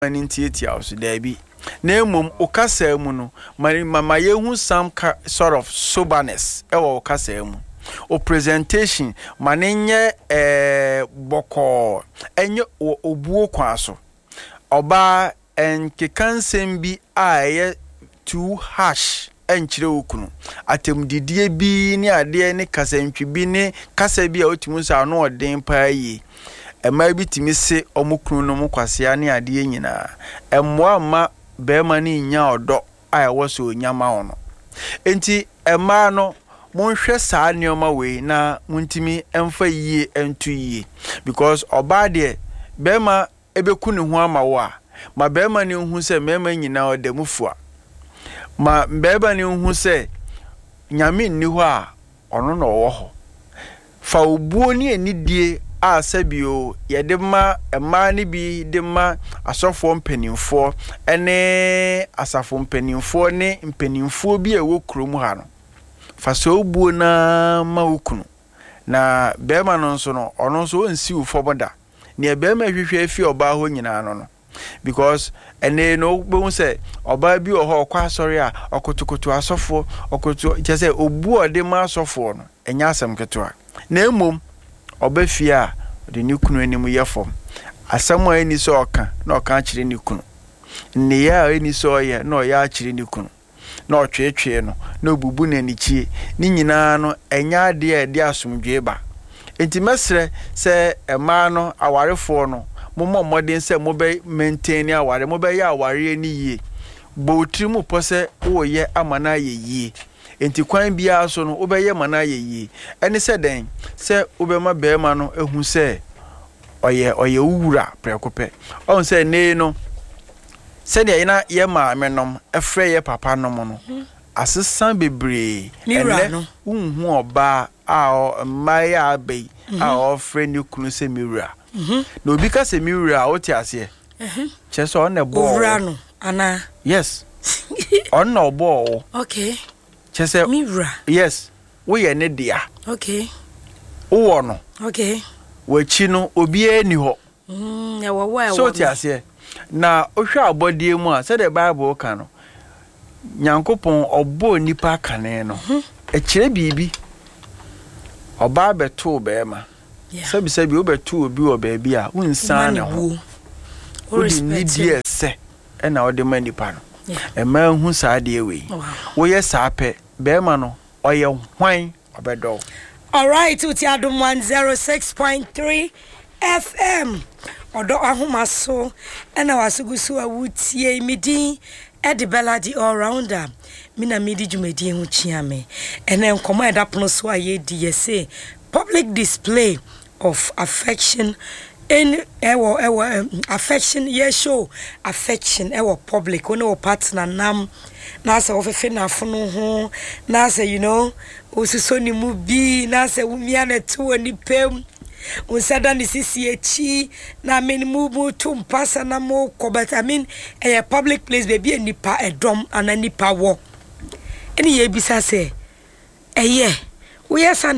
Maninti house, Debbie. Nemum Okasemu no, my yehu some sort of soberness, Okasemu. O presentation, Maninye boko, enyo obuo kwaso. Oba en kekansembi aye too harsh. Enchire okunu atem didie bi ni ade ni kasantwi bi ni kasa bi a otimu sa no odin pa yi ema bi timi se omukunu no mukwase ani ade nyina emmoa ma be ma ni nya odo a ewo so nyama ono enti ema no monhwe saa neoma we na muntimi emfa yie entu yie because oba de be ma ebeku ne ho ama wo a ma be ma ni hu se mema nyina odamufua ma mbeba ni hu se nyame nni ho a ono no wo ho fa obuo ni enidie a sabio yede ma ema ni bi de ma asofo mpanimfo ene asafo mpanimfo ne mpanimfo bi a wo krom ha no fa so obuo na ma okunu na bema no nso no ono nso onsi ufoboda ne bema hwehwe afi oba ho nyina no because ene no be say oba bi oho kwa sorry a okotokoto asofo okoto je say obu ode ma asofo no enya asem ketoa na emom oba fi a de ni kunu anim yefom asem a eni so oka na oka kire ni kunu ne ya eni so ye na oya kire ni kunu na otwetwe no na obubu na ni chie ni nyina no enya ade a de asomdwe ba enti mesre se ema no awarefo no momo modern se mo be maintain aware mo be ya aware ni yie bo trimu pose wo ye amana ye yie enti kwan bia so no wo be ye mana ye yie eni se den se wo be ma be ma no ehu se oye wura prekope on se ne no se de ina ye ma menom efre ye papa nom no asesan bebre ene unhu oba a maya abai a ofre ni kunu se miwura no obi ka se miwura o ti ase cheso on na bo no ana yes on na bo okay chese miwura yes we ye ne dia okay wo no okay wachi no obi ani ho ya wo so ti ase na ohwe abodie mu a se the bible ka no nyankopon obo nipa kane no e kire bibi oba beto bema sabi obeto obi obabi a unsan ne ho odi nidie se e na ode manipa no e ma hu saade ewe wo ye saape bema no oye hwan obedo. All right, uti adum 106.3 FM odo ahomaso e na wasugusu awutie midin Eddie Bella the all rounder. Mina midi jumedi hu chiame. Ene nkomo edapono so aye di say public display of affection in affection show affection public one partner nam na say ofefe na fono ho na say you know osuso ni mu bi na say umia na to ni pem unsada ni sisi echi na men mu to mpasa na mo ko but I mean a public place baby nipa edom ana nipa wo eni ye bisa say we yes